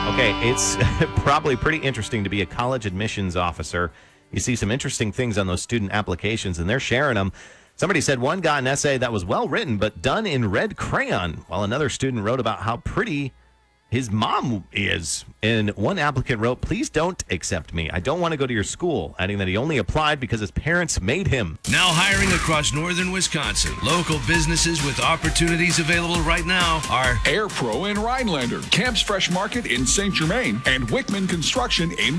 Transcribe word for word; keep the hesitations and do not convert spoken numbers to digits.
Okay, it's probably pretty interesting to be a college admissions officer. You see some interesting things on those student applications, and they're sharing them. Somebody said one got an essay that was well written, but done in red crayon, while another student wrote about how pretty his mom is. And one applicant wrote, "Please don't accept me. I don't want to go to your school," adding that he only applied because his parents made him. Now hiring across northern Wisconsin. Local businesses with opportunities available right now are Air Pro in Rhinelander, Camp's Fresh Market in Saint Germain, and Wickman Construction in